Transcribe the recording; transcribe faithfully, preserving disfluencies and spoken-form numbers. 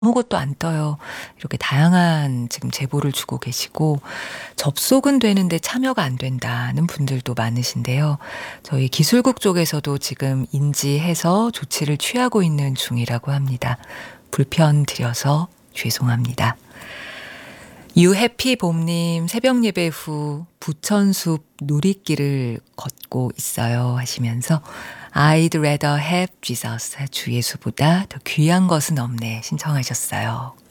아무것도 안 떠요. 이렇게 다양한 지금 제보를 주고 계시고 접속은 되는데 참여가 안 된다는 분들도 많으신데요. 저희 기술국 쪽에서도 지금 인지해서 조치를 취하고 있는 중이라고 합니다. 불편 드려서 죄송합니다. 유해피봄님 새벽 예배 후 부천숲 누리길을 걷고 있어요 하시면서 I'd rather have Jesus 주 예수보다 더 귀한 것은 없네 신청하셨어요.